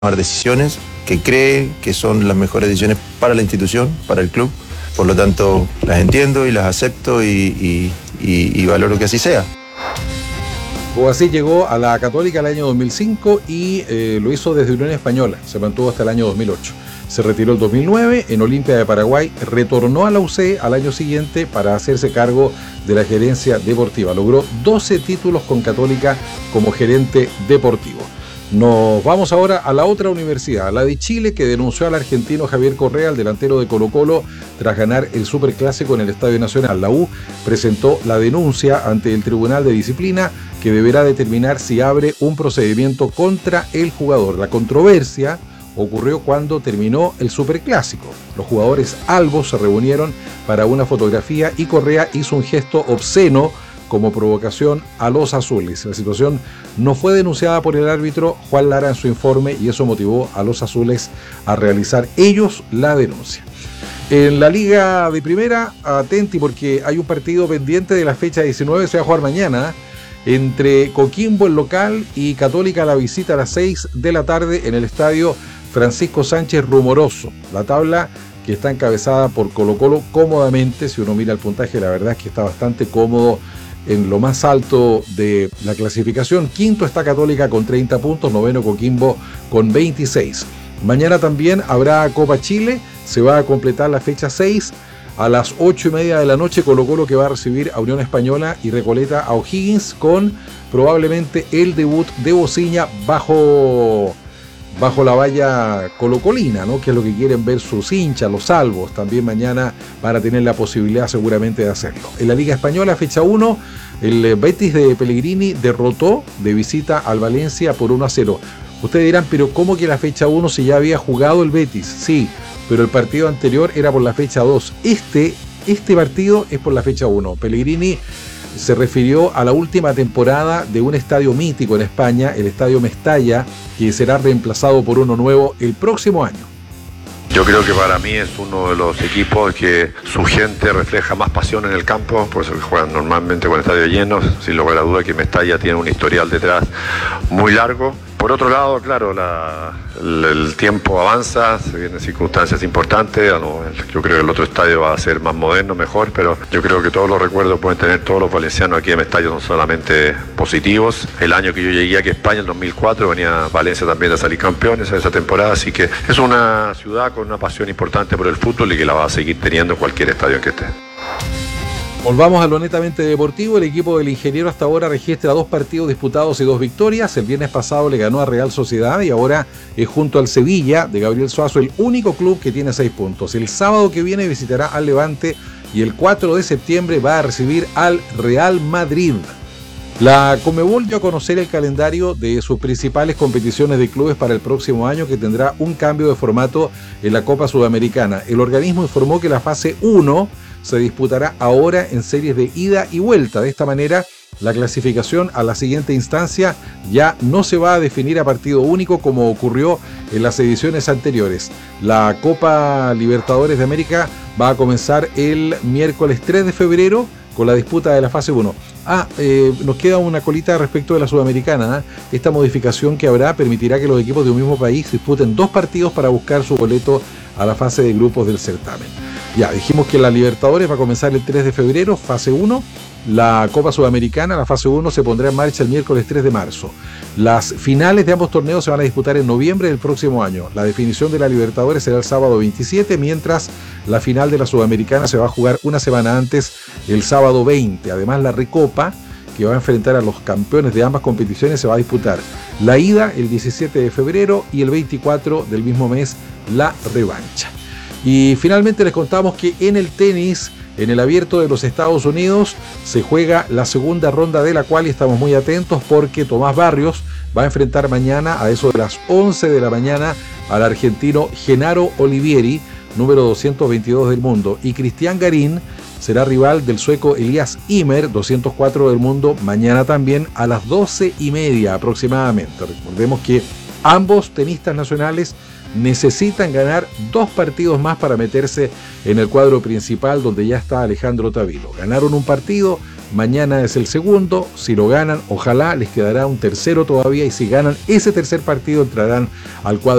tomar decisiones que cree que son las mejores decisiones para la institución, para el club. Por lo tanto, las entiendo y las acepto y valoro que así sea. Boacís llegó a la Católica el año 2005 y lo hizo desde Unión Española, se mantuvo hasta el año 2008. Se retiró el 2009 en Olimpia de Paraguay, retornó a la UC al año siguiente para hacerse cargo de la gerencia deportiva. Logró 12 títulos con Católica como gerente deportivo. Nos vamos ahora a la otra universidad, la de Chile, que denunció al argentino Javier Correa, el delantero de Colo-Colo, tras ganar el Superclásico en el Estadio Nacional. La U presentó la denuncia ante el Tribunal de Disciplina, que deberá determinar si abre un procedimiento contra el jugador. La controversia ocurrió cuando terminó el Superclásico. Los jugadores albos se reunieron para una fotografía y Correa hizo un gesto obsceno como provocación a los azules. La situación no fue denunciada por el árbitro Juan Lara en su informe y eso motivó a los azules a realizar ellos la denuncia. En la Liga de Primera, atenti porque hay un partido pendiente de la fecha 19, se va a jugar mañana, entre Coquimbo el local y Católica la visita a las 6 de la tarde en el estadio Francisco Sánchez Rumoroso. La tabla que está encabezada por Colo-Colo cómodamente, si uno mira el puntaje, la verdad es que está bastante cómodo en lo más alto de la clasificación. Quinto está Católica con 30 puntos, noveno Coquimbo con 26. Mañana también habrá Copa Chile, se va a completar la fecha 6. A las 8:30 de la noche, Colo-Colo que va a recibir a Unión Española y Recoleta a O'Higgins con probablemente el debut de Bociña bajo la valla colocolina, ¿no? Que es lo que quieren ver sus hinchas, los salvos, también mañana para tener la posibilidad seguramente de hacerlo. En la Liga Española, fecha 1, el Betis de Pellegrini derrotó de visita al Valencia por 1-0. Ustedes dirán, pero ¿cómo que la fecha 1 si ya había jugado el Betis? Sí, pero el partido anterior era por la fecha 2. Este partido es por la fecha 1. Pellegrini se refirió a la última temporada de un estadio mítico en España, el Estadio Mestalla, que será reemplazado por uno nuevo el próximo año. Yo creo que para mí es uno de los equipos que su gente refleja más pasión en el campo, por eso que juegan normalmente con estadios llenos, sin lugar a duda que Mestalla tiene un historial detrás muy largo. Por otro lado, claro, el tiempo avanza, se vienen circunstancias importantes. Yo creo que el otro estadio va a ser más moderno, mejor, pero yo creo que todos los recuerdos pueden tener todos los valencianos aquí en Mestalla son solamente positivos. El año que yo llegué aquí a España, el 2004, venía Valencia también a salir campeones en esa temporada, así que es una ciudad con una pasión importante por el fútbol y que la va a seguir teniendo en cualquier estadio en que esté. Volvamos a lo netamente deportivo. El equipo del Ingeniero hasta ahora registra 2 partidos disputados y 2 victorias. El viernes pasado le ganó a Real Sociedad y ahora es junto al Sevilla de Gabriel Suazo el único club que tiene 6 puntos. El sábado que viene visitará al Levante y el 4 de septiembre va a recibir al Real Madrid. La Conmebol dio a conocer el calendario de sus principales competiciones de clubes para el próximo año, que tendrá un cambio de formato en la Copa Sudamericana. El organismo informó que la fase 1 se disputará ahora en series de ida y vuelta. De esta manera, la clasificación a la siguiente instancia ya no se va a definir a partido único como ocurrió en las ediciones anteriores. La Copa Libertadores de América va a comenzar el miércoles 3 de febrero con la disputa de la fase 1. Nos queda una colita respecto de la Sudamericana. Esta modificación que habrá permitirá que los equipos de un mismo país disputen 2 partidos para buscar su boleto a la fase de grupos del certamen. Ya, dijimos que la Libertadores va a comenzar el 3 de febrero, fase 1. La Copa Sudamericana, la fase 1, se pondrá en marcha el miércoles 3 de marzo. Las finales de ambos torneos se van a disputar en noviembre del próximo año. La definición de la Libertadores será el sábado 27, mientras la final de la Sudamericana se va a jugar una semana antes, el sábado 20. Además, la Recopa, que va a enfrentar a los campeones de ambas competiciones, se va a disputar la ida el 17 de febrero y el 24 del mismo mes la revancha. Y finalmente les contamos que en el tenis, en el Abierto de los Estados Unidos, se juega la segunda ronda de la cual estamos muy atentos porque Tomás Barrios va a enfrentar mañana a eso de las 11 de la mañana al argentino Genaro Olivieri, número 222 del mundo, y Cristian Garín será rival del sueco Elias Ymer, 204 del mundo, mañana también a las 12:30 aproximadamente. Recordemos que ambos tenistas nacionales necesitan ganar 2 partidos más para meterse en el cuadro principal, donde ya está Alejandro Tavilo. Ganaron un partido, Mañana es el segundo, si lo ganan, ojalá les quedará un tercero todavía, y si ganan ese tercer partido entrarán al cuadro